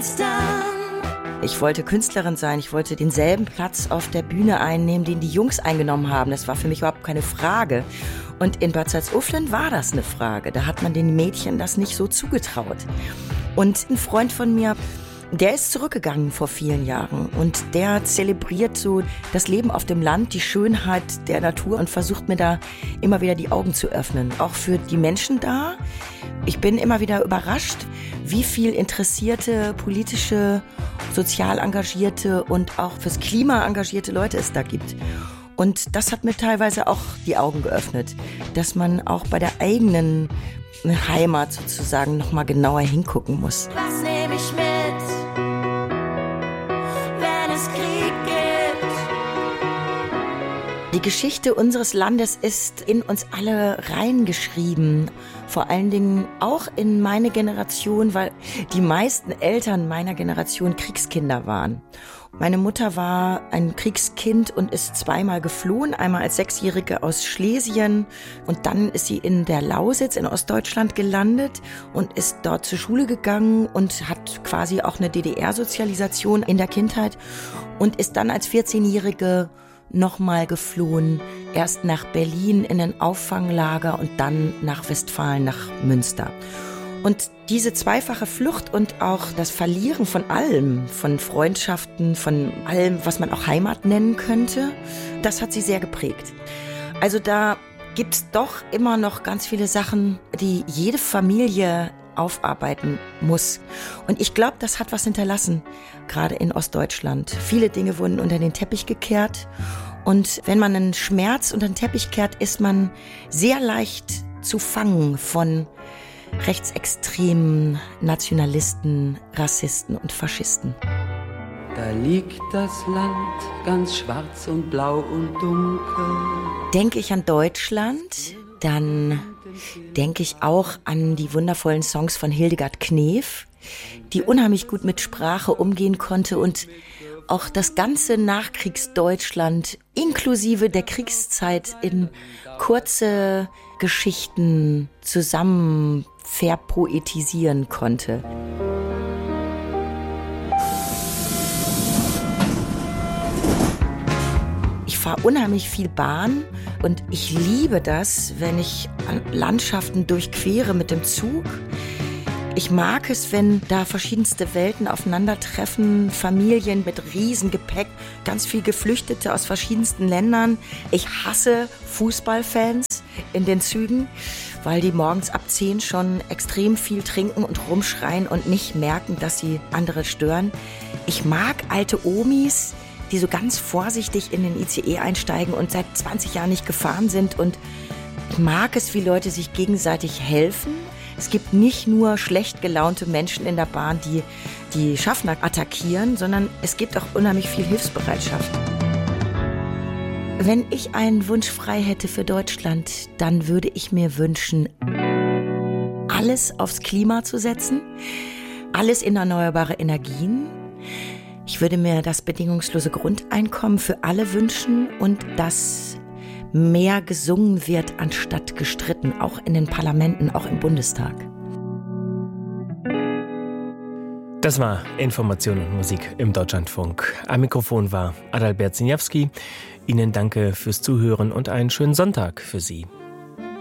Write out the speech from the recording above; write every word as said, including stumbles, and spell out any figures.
Fenstern. Ich wollte Künstlerin sein, ich wollte denselben Platz auf der Bühne einnehmen, den die Jungs eingenommen haben. Das war für mich überhaupt keine Frage. Und in Bad Salzuflen war das eine Frage. Da hat man den Mädchen das nicht so zugetraut. Und ein Freund von mir, der ist zurückgegangen vor vielen Jahren und der zelebriert so das Leben auf dem Land, die Schönheit der Natur und versucht mir da immer wieder die Augen zu öffnen. Auch für die Menschen da. Ich bin immer wieder überrascht, wie viel interessierte, politische, sozial engagierte und auch fürs Klima engagierte Leute es da gibt. Und das hat mir teilweise auch die Augen geöffnet, dass man auch bei der eigenen Heimat sozusagen noch mal genauer hingucken muss. Was nehme ich mit, wenn es Krieg gibt? Die Geschichte unseres Landes ist in uns alle reingeschrieben. Vor allen Dingen auch in meine Generation, weil die meisten Eltern meiner Generation Kriegskinder waren. Meine Mutter war ein Kriegskind und ist zweimal geflohen, einmal als Sechsjährige aus Schlesien und dann ist sie in der Lausitz in Ostdeutschland gelandet und ist dort zur Schule gegangen und hat quasi auch eine D D R-Sozialisation in der Kindheit und ist dann als vierzehnjährige nochmal geflohen, erst nach Berlin in ein Auffanglager und dann nach Westfalen, nach Münster. Und diese zweifache Flucht und auch das Verlieren von allem, von Freundschaften, von allem, was man auch Heimat nennen könnte, das hat sie sehr geprägt. Also da gibt's doch immer noch ganz viele Sachen, die jede Familie aufarbeiten muss. Und ich glaube, das hat was hinterlassen, gerade in Ostdeutschland. Viele Dinge wurden unter den Teppich gekehrt. Und wenn man einen Schmerz unter den Teppich kehrt, ist man sehr leicht zu fangen von rechtsextremen Nationalisten, Rassisten und Faschisten. Da liegt das Land ganz schwarz und blau und dunkel. Denke ich an Deutschland, dann denke ich auch an die wundervollen Songs von Hildegard Knef, die unheimlich gut mit Sprache umgehen konnte und auch das ganze Nachkriegsdeutschland inklusive der Kriegszeit in kurze Geschichten zusammen verpoetisieren konnte. Ich fahre unheimlich viel Bahn und ich liebe das, wenn ich Landschaften durchquere mit dem Zug. Ich mag es, wenn da verschiedenste Welten aufeinandertreffen, Familien mit Riesengepäck, ganz viel Geflüchtete aus verschiedensten Ländern. Ich hasse Fußballfans in den Zügen, weil die morgens ab zehn schon extrem viel trinken und rumschreien und nicht merken, dass sie andere stören. Ich mag alte Omis, die so ganz vorsichtig in den I C E einsteigen und seit zwanzig Jahren nicht gefahren sind. Und ich mag es, wie Leute sich gegenseitig helfen. Es gibt nicht nur schlecht gelaunte Menschen in der Bahn, die die Schaffner attackieren, sondern es gibt auch unheimlich viel Hilfsbereitschaft. Wenn ich einen Wunsch frei hätte für Deutschland, dann würde ich mir wünschen, alles aufs Klima zu setzen, alles in erneuerbare Energien. Ich würde mir das bedingungslose Grundeinkommen für alle wünschen und dass mehr gesungen wird, anstatt gestritten, auch in den Parlamenten, auch im Bundestag. Das war Information und Musik im Deutschlandfunk. Am Mikrofon war Adalbert Siniawski. Ihnen danke fürs Zuhören und einen schönen Sonntag für Sie.